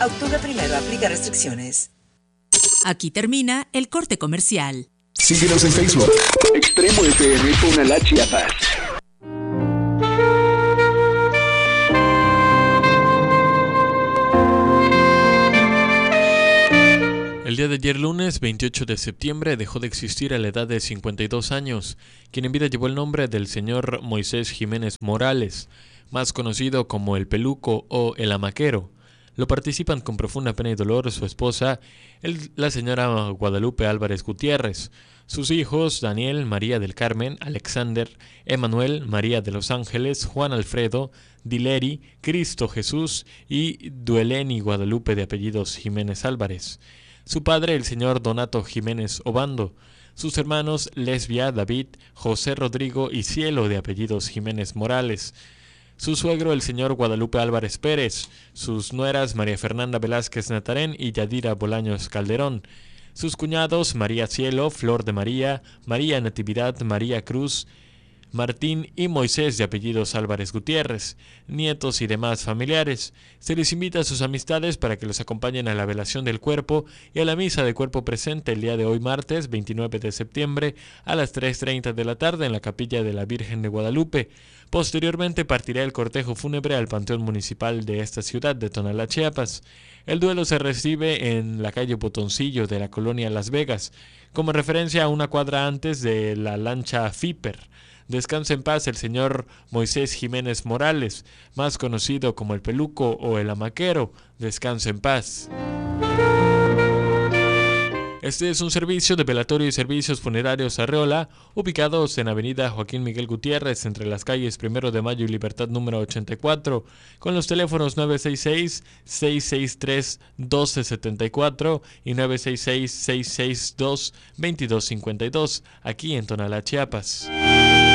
Octubre 1 aplica restricciones. Aquí termina el corte comercial. Síguenos en Facebook. Extremo FM Tonalá, Chiapas. El día de ayer lunes, 28 de septiembre, dejó de existir a la edad de 52 años, quien en vida llevó el nombre del señor Moisés Jiménez Morales, más conocido como el Peluco o el Hamaquero. Lo participan con profunda pena y dolor su esposa, la señora Guadalupe Álvarez Gutiérrez, sus hijos Daniel, María del Carmen, Alexander, Emanuel, María de los Ángeles, Juan Alfredo, Dileri, Cristo Jesús y Dueleni Guadalupe de apellidos Jiménez Álvarez. Su padre, el señor Donato Jiménez Obando, sus hermanos Lesbia, David, José Rodrigo y Cielo de apellidos Jiménez Morales, su suegro, el señor Guadalupe Álvarez Pérez, sus nueras María Fernanda Velázquez Natarén y Yadira Bolaños Calderón, sus cuñados María Cielo, Flor de María, María Natividad, María Cruz, Martín y Moisés de apellidos Álvarez Gutiérrez, nietos y demás familiares. Se les invita a sus amistades para que los acompañen a la velación del cuerpo y a la misa de cuerpo presente el día de hoy martes 29 de septiembre a las 3:30 de la tarde en la capilla de la Virgen de Guadalupe. Posteriormente partirá el cortejo fúnebre al Panteón Municipal de esta ciudad de Tonalá, Chiapas. El duelo se recibe en la calle Botoncillo de la colonia Las Vegas, como referencia a una cuadra antes de la lancha Fiper. Descansa en paz el señor Moisés Jiménez Morales, más conocido como el Peluco o el Hamaquero. Descansa en paz. Este es un servicio de velatorio y servicios funerarios Arreola, ubicados en Avenida Joaquín Miguel Gutiérrez, entre las calles 1 de Mayo y Libertad número 84, con los teléfonos 966-663-1274 y 966-662-2252, aquí en Tonalá, Chiapas.